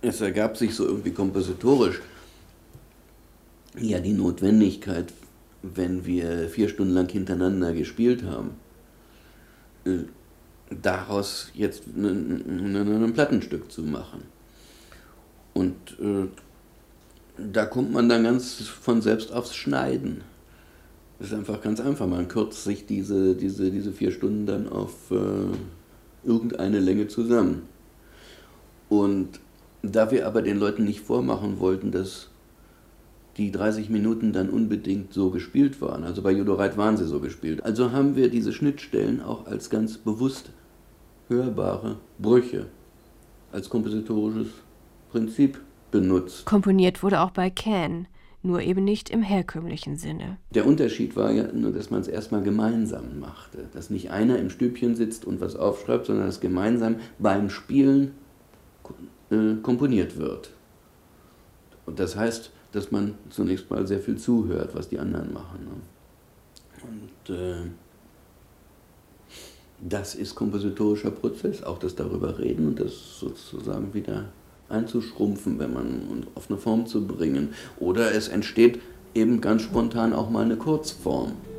es ergab sich so irgendwie kompositorisch ja die Notwendigkeit, wenn wir 4 Stunden lang hintereinander gespielt haben, daraus jetzt ein Plattenstück zu machen. Und da kommt man dann ganz von selbst aufs Schneiden. Das ist einfach ganz einfach. Man kürzt sich diese 4 Stunden dann auf irgendeine Länge zusammen. Und da wir aber den Leuten nicht vormachen wollten, dass die 30 Minuten dann unbedingt so gespielt waren, also bei Judoreit waren sie so gespielt, also haben wir diese Schnittstellen auch als ganz bewusst hörbare Brüche, als kompositorisches Prinzip benutzt. Komponiert wurde auch bei Can, nur eben nicht im herkömmlichen Sinne. Der Unterschied war ja nur, dass man es erstmal gemeinsam machte, dass nicht einer im Stübchen sitzt und was aufschreibt, sondern dass gemeinsam beim Spielen komponiert wird. Und das heißt, dass man zunächst mal sehr viel zuhört, was die anderen machen. Und das ist kompositorischer Prozess, auch das darüber reden und das sozusagen wieder einzuschrumpfen, wenn man auf eine Form zu bringen. Oder es entsteht eben ganz spontan auch mal eine Kurzform.